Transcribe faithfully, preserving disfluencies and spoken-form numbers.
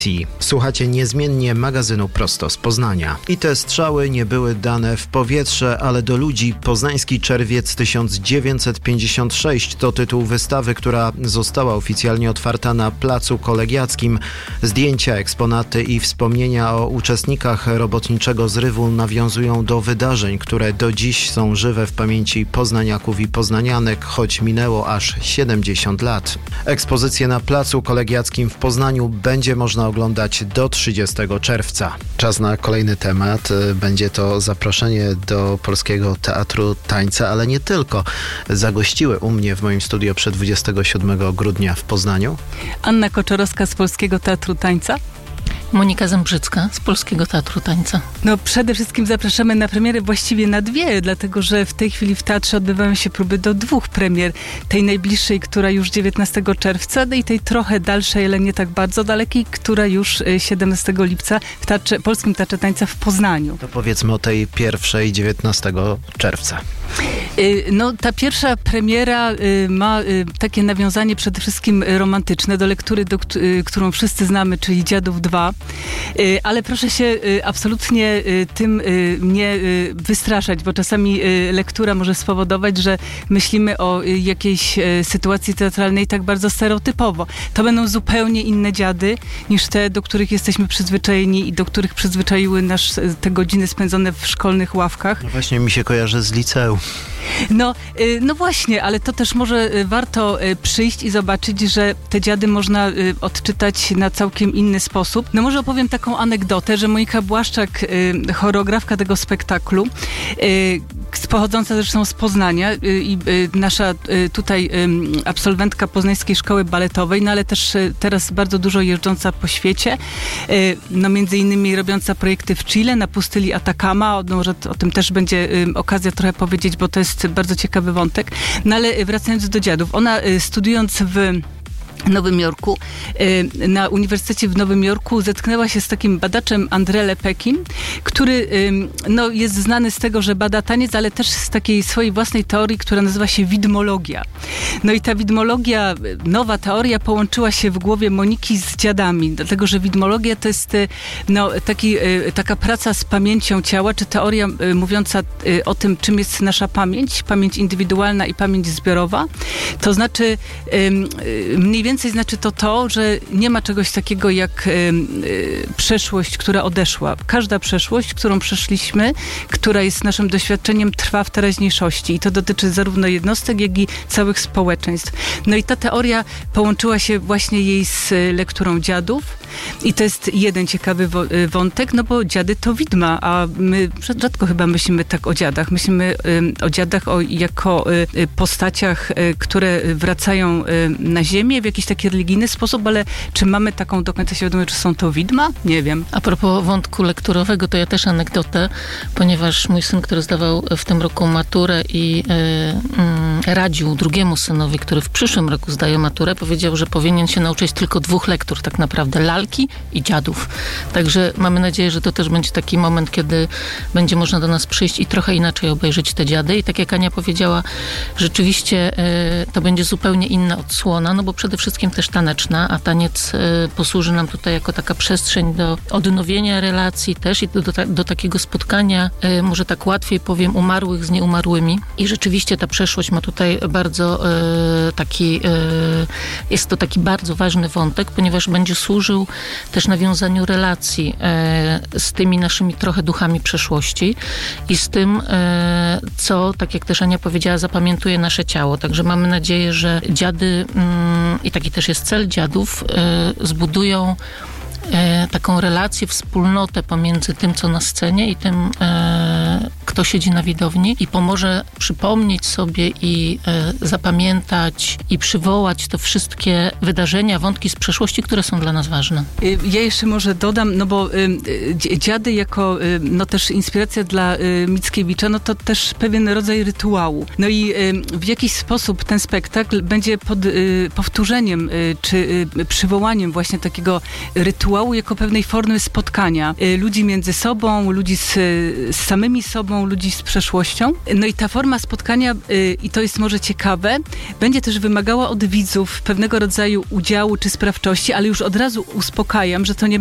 Słuchacie niezmiennie magazynu Prosto z Poznania. I te strzały nie były dane w powietrze, ale do ludzi. Poznański Czerwiec tysiąc dziewięćset pięćdziesiąt sześć to tytuł wystawy, która została oficjalnie otwarta na Placu Kolegiackim. Zdjęcia, eksponaty i wspomnienia o uczestnikach robotniczego zrywu nawiązują do wydarzeń, które do dziś są żywe w pamięci poznaniaków i poznanianek, choć minęło aż siedemdziesiąt lat. Ekspozycję na Placu Kolegiackim w Poznaniu będzie można oglądać do trzydziestego czerwca. Czas na kolejny temat. Będzie to zaproszenie do Polskiego Teatru Tańca, ale nie tylko. Zagościły u mnie w moim studio przed dwudziestego siódmego grudnia w Poznaniu Anna Koczorowska z Polskiego Teatru Tańca. Monika Zembrzycka z Polskiego Teatru Tańca. No przede wszystkim zapraszamy na premiery, właściwie na dwie, dlatego że w tej chwili w teatrze odbywają się próby do dwóch premier. Tej najbliższej, która już dziewiętnastego czerwca, i tej trochę dalszej, ale nie tak bardzo dalekiej, która już siedemnastego lipca w teatrze, Polskim Teatrze Tańca w Poznaniu. To powiedzmy o tej pierwszej, dziewiętnastego czerwca. No ta pierwsza premiera ma takie nawiązanie przede wszystkim romantyczne do lektury, do, którą wszyscy znamy, czyli Dziadów dwa. Ale proszę się absolutnie tym nie wystraszać, bo czasami lektura może spowodować, że myślimy o jakiejś sytuacji teatralnej tak bardzo stereotypowo. To będą zupełnie inne dziady niż te, do których jesteśmy przyzwyczajeni i do których przyzwyczaiły nas te godziny spędzone w szkolnych ławkach. No właśnie mi się kojarzy z liceum. No, no właśnie, ale to też może warto przyjść i zobaczyć, że te dziady można odczytać na całkiem inny sposób. No może opowiem taką anegdotę, że Monika Błaszczak, choreografka tego spektaklu, pochodząca zresztą z Poznania i nasza tutaj absolwentka Poznańskiej Szkoły Baletowej, no ale też teraz bardzo dużo jeżdżąca po świecie, no między innymi robiąca projekty w Chile, na pustyni Atacama, no, że o tym też będzie okazja trochę powiedzieć, bo to jest bardzo ciekawy wątek. No ale wracając do dziadów, ona studiując w Nowym Jorku, na Uniwersytecie w Nowym Jorku zetknęła się z takim badaczem André Lepekim, który no, jest znany z tego, że bada taniec, ale też z takiej swojej własnej teorii, która nazywa się widmologia. No i ta widmologia, nowa teoria połączyła się w głowie Moniki z dziadami, dlatego że widmologia to jest no, taki, taka praca z pamięcią ciała, czy teoria mówiąca o tym, czym jest nasza pamięć, pamięć indywidualna i pamięć zbiorowa. To znaczy mniej więcej Więcej znaczy to to, że nie ma czegoś takiego jak y, y, przeszłość, która odeszła. Każda przeszłość, którą przeszliśmy, która jest naszym doświadczeniem, trwa w teraźniejszości. I to dotyczy zarówno jednostek, jak i całych społeczeństw. No i ta teoria połączyła się właśnie jej z lekturą dziadów. I to jest jeden ciekawy wo- wątek, no bo dziady to widma, a my rzadko chyba myślimy tak o dziadach. Myślimy y, o dziadach o, jako y, postaciach, y, które wracają y, na ziemię w jakiś taki religijny sposób, ale czy mamy taką do końca świadomość, czy są to widma? Nie wiem. A propos wątku lekturowego, to ja też anegdotę, ponieważ mój syn, który zdawał w tym roku maturę i y, y, radził drugiemu synowi, który w przyszłym roku zdaje maturę, powiedział, że powinien się nauczyć tylko dwóch lektur tak naprawdę, lalki i dziadów. Także mamy nadzieję, że to też będzie taki moment, kiedy będzie można do nas przyjść i trochę inaczej obejrzeć te dziady. I tak jak Ania powiedziała, rzeczywiście y, to będzie zupełnie inna odsłona, no bo przede wszystkim też taneczna, a taniec y, posłuży nam tutaj jako taka przestrzeń do odnowienia relacji też i do, do, do takiego spotkania, y, może tak łatwiej powiem, umarłych z nieumarłymi. I rzeczywiście ta przeszłość ma tutaj bardzo y, taki, y, jest to taki bardzo ważny wątek, ponieważ będzie służył też nawiązaniu relacji y, z tymi naszymi trochę duchami przeszłości i z tym, y, co, tak jak też Ania powiedziała, zapamiętuje nasze ciało. Także mamy nadzieję, że dziady y, i taki też jest cel dziadów, y, zbudują y, taką relację, wspólnotę pomiędzy tym, co na scenie i tym, y, kto siedzi na widowni i pomoże przypomnieć sobie i y, zapamiętać i przywołać te wszystkie wydarzenia, wątki z przeszłości, które są dla nas ważne. Ja jeszcze może dodam, no bo y, dziady jako y, no też inspiracja dla y, Mickiewicza, no to też pewien rodzaj rytuału. No i y, w jakiś sposób ten spektakl będzie pod, y, powtórzeniem y, czy y, przywołaniem właśnie takiego rytuału jako pewnej formy spotkania y, ludzi między sobą, ludzi z, z samymi sobą, sobą ludzi z przeszłością. No i ta forma spotkania, y, i to jest może ciekawe, będzie też wymagała od widzów pewnego rodzaju udziału czy sprawczości, ale już od razu uspokajam, że to nie